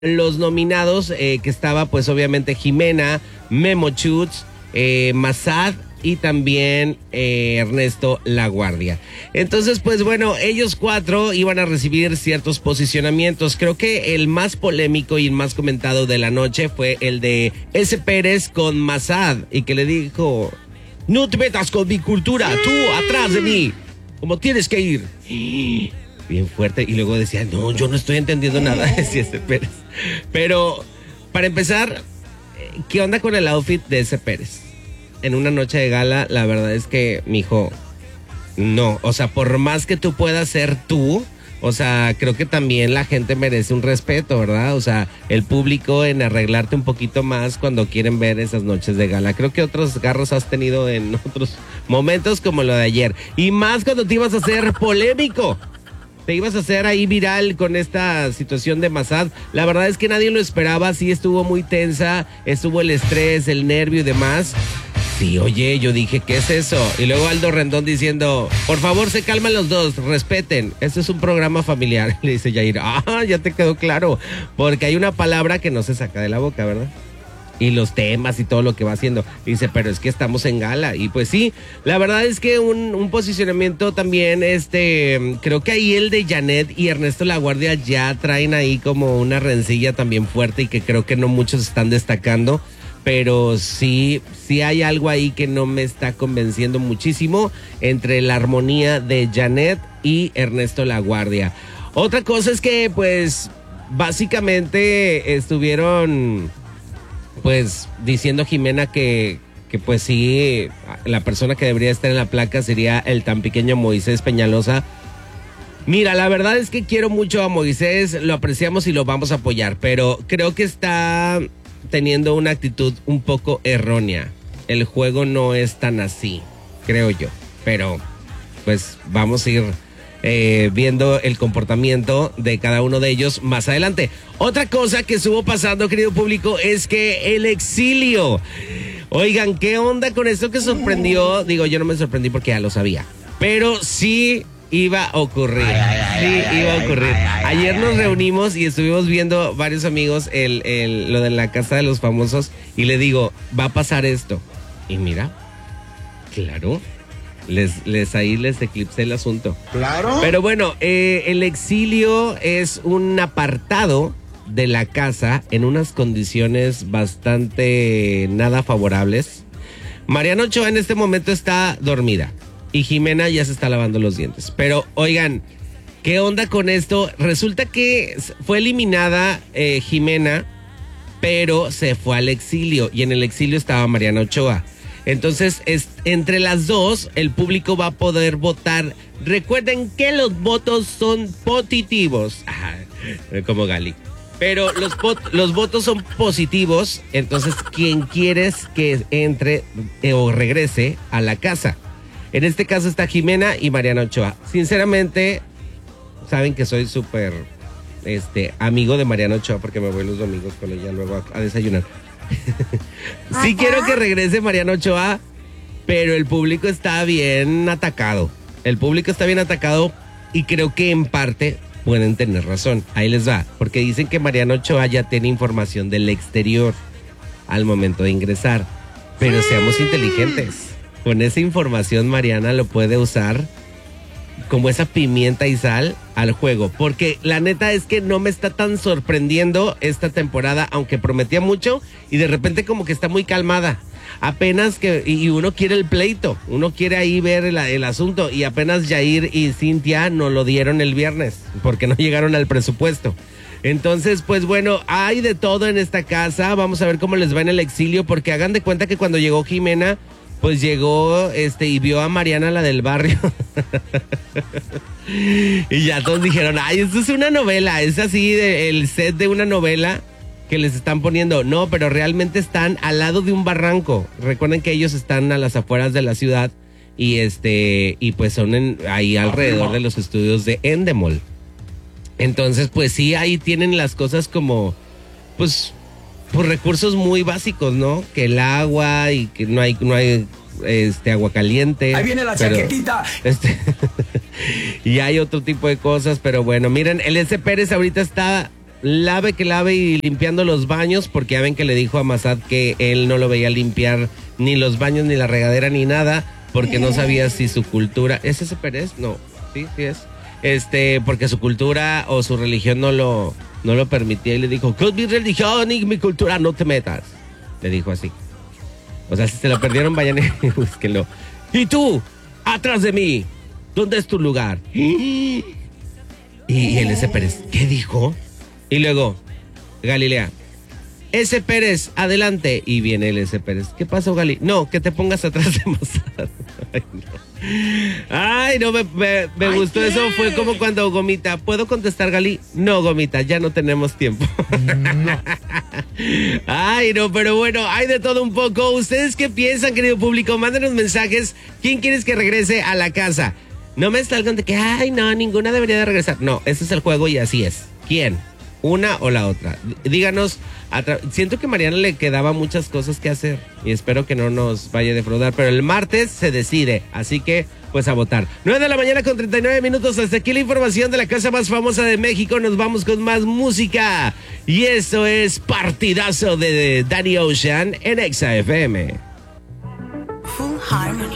los nominados, que estaba pues obviamente Jimena, Memo Chutz, Massad y también Ernesto Laguardia. Entonces, pues bueno, ellos cuatro iban a recibir ciertos posicionamientos. Creo que el más polémico y el más comentado de la noche fue el de S. Pérez con Massad, y que le dijo: no te metas con mi cultura, tú atrás de mí, como tienes que ir. Bien fuerte, y luego decía: no, yo no estoy entendiendo nada, decía S. Pérez. Pero, para empezar, ¿qué onda con el outfit de S. Pérez? En una noche de gala, la verdad es que, mijo, no. O sea, por más que tú puedas ser tú, o sea, creo que también la gente merece un respeto, ¿verdad? O sea, el público en arreglarte un poquito más cuando quieren ver esas noches de gala. Creo que otros garros has tenido en otros momentos como lo de ayer. Y más cuando te ibas a hacer polémico. Te ibas a hacer ahí viral con esta situación de Massad. La verdad es que nadie lo esperaba. Sí, estuvo muy tensa. Estuvo el estrés, el nervio y demás. Sí, oye, yo dije, ¿qué es eso? Y luego Aldo Rendón diciendo: por favor, se calman los dos, respeten. Esto es un programa familiar. Le dice Yair: ya te quedó claro. Porque hay una palabra que no se saca de la boca, ¿verdad? Y los temas y todo lo que va haciendo. Dice: pero es que estamos en gala. Y pues sí, la verdad es que un posicionamiento también, creo que ahí el de Janet y Ernesto Laguardia ya traen ahí como una rencilla también fuerte, y que creo que no muchos están destacando. Pero sí hay algo ahí que no me está convenciendo muchísimo entre la armonía de Janet y Ernesto Laguardia. Otra cosa es que, pues, básicamente estuvieron, pues, diciendo Jimena que pues sí, la persona que debería estar en la placa sería el tan pequeño Moisés Peñalosa. Mira, la verdad es que quiero mucho a Moisés, lo apreciamos y lo vamos a apoyar, pero creo que está teniendo una actitud un poco errónea. El juego no es tan así, creo yo, pero pues vamos a ir viendo el comportamiento de cada uno de ellos más adelante. Otra cosa que estuvo pasando, querido público, es que el exilio. Oigan, ¿qué onda con esto que sorprendió? Digo, yo no me sorprendí porque ya lo sabía, pero sí iba a ocurrir. Iba a ocurrir. Ayer nos reunimos y estuvimos viendo varios amigos lo de la casa de los famosos, y le digo: va a pasar esto. Y mira, claro, ahí les eclipsé el asunto. Claro. Pero bueno, el exilio es un apartado de la casa en unas condiciones bastante nada favorables. Mariana Ochoa en este momento está dormida y Jimena ya se está lavando los dientes. Pero oigan, ¿qué onda con esto? Resulta que fue eliminada Jimena, pero se fue al exilio, y en el exilio estaba Mariana Ochoa. Entonces, entre las dos, el público va a poder votar. Recuerden que los votos son positivos. Como Gali. Pero los votos son positivos. Entonces, quien quieres que entre o regrese a la casa. En este caso está Jimena y Mariana Ochoa. Sinceramente, saben que soy súper amigo de Mariana Ochoa, porque me voy los domingos con ella luego a desayunar. Sí quiero que regrese Mariana Ochoa, pero el público está bien atacado. Y creo que en parte pueden tener razón. Ahí les va, porque dicen que Mariana Ochoa ya tiene información del exterior al momento de ingresar. Pero seamos inteligentes. Con esa información Mariana lo puede usar como esa pimienta y sal al juego, porque la neta es que no me está tan sorprendiendo esta temporada, aunque prometía mucho, y de repente como que está muy calmada. Apenas y uno quiere el pleito, uno quiere ahí ver el asunto, y apenas Yair y Cintia nos lo dieron el viernes, porque no llegaron al presupuesto. Entonces, pues bueno, hay de todo en esta casa. Vamos a ver cómo les va en el exilio, porque hagan de cuenta que cuando llegó Jimena, pues llegó y vio a Mariana, la del barrio. Y ya todos dijeron: ay, esto es una novela, es así el set de una novela que les están poniendo. No, pero realmente están al lado de un barranco. Recuerden que ellos están a las afueras de la ciudad, y pues son ahí alrededor de los estudios de Endemol. Entonces, pues sí, ahí tienen las cosas como, pues, por recursos muy básicos, ¿no? Que el agua, y que no hay agua caliente. Ahí viene la chaquetita. Y hay otro tipo de cosas, pero bueno, miren, el S. Pérez ahorita está lave y limpiando los baños, porque ya ven que le dijo a Mazad que él no lo veía limpiar ni los baños, ni la regadera, ni nada, porque no sabía si su cultura... ¿Es ese Pérez? No, sí es. Porque su cultura o su religión no lo permitía, y le dijo, con mi religión y mi cultura no te metas. Le dijo así. O sea, si se lo perdieron, vayan y búsquenlo. Y tú, atrás de mí, ¿dónde es tu lugar? Y el S. Pérez, ¿qué dijo? Y luego, Galilea, S. Pérez, adelante. Y viene el S. Pérez. ¿Qué pasó, Gali? No, que te pongas atrás de Mazad. Ay, no, me gustó. Eso fue como cuando Gomita, ¿puedo contestar, Gali? No, Gomita, ya no tenemos tiempo. No. Ay, no, pero bueno, hay de todo un poco. ¿Ustedes qué piensan, querido público? Mándenos mensajes. ¿Quién quieres que regrese a la casa? No me salgan de que, ay, no, ninguna debería de regresar. No, ese es el juego y así es. ¿Quién? ¿Una o la otra? Díganos. Siento que a Mariana le quedaba muchas cosas que hacer y espero que no nos vaya a defraudar, pero el martes se decide, así que pues a votar. 9 de la mañana con 39 minutos. Hasta aquí la información de la casa más famosa de México. Nos vamos con más música y eso es Partidazo de Danny Ocean en Exa FM. Full Harmony.